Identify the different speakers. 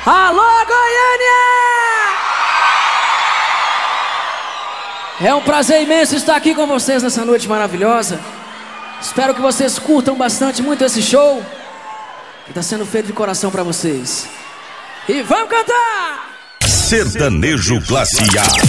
Speaker 1: Alô, Goiânia! É um prazer imenso estar aqui com vocês nessa noite maravilhosa. Espero que vocês curtam bastante muito esse show que está sendo feito de coração para vocês. E vamos cantar!
Speaker 2: Sertanejo Classe A.